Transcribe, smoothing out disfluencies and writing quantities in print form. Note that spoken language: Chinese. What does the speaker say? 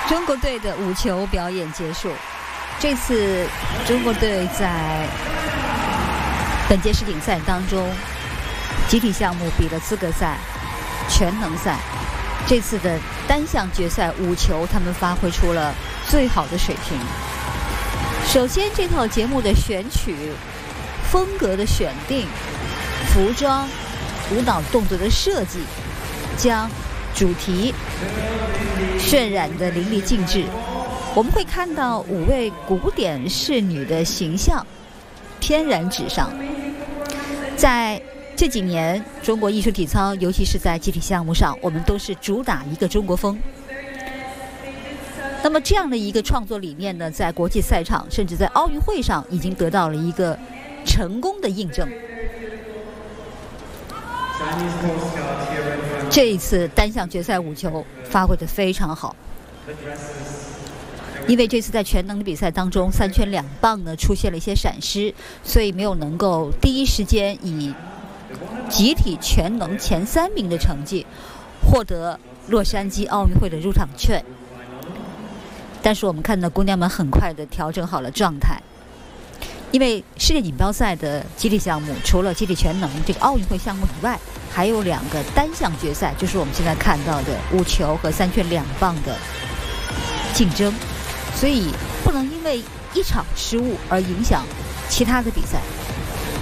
中国队的舞球表演结束。这次中国队在本届世锦赛当中，集体项目比了资格赛、全能赛。这次的单项决赛舞球，他们发挥出了最好的水平。首先，这套节目的选曲、风格的选定、服装、舞蹈动作的设计，将主题渲染得淋漓尽致。我们会看到5位古典仕女的形象翩然纸上。在这几年，中国艺术体操，尤其是在集体项目上，我们都是主打一个中国风。那么这样的一个创作理念呢，在国际赛场，甚至在奥运会上，已经得到了一个成功的印证。这一次单项决赛舞球发挥得非常好，因为这次在全能的比赛当中，3圈2棒呢出现了一些闪失，所以没有能够第一时间以集体全能前3名的成绩获得洛杉矶奥运会的入场券。但是我们看到姑娘们很快地调整好了状态，因为世界锦标赛的集体项目除了集体全能这个奥运会项目以外，还有2个单项决赛，就是我们现在看到的舞球和3圈2棒的竞争，所以不能因为一场失误而影响其他的比赛。